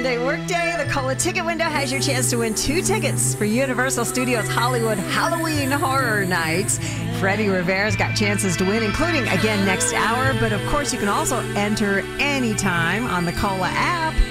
Monday workday, the Cola Ticket Window has your chance to win 2 tickets for Universal Studios Hollywood Halloween Horror Nights. Freddie Rivera's got chances to win, including again next hour. But of course, you can also enter anytime on the Cola app.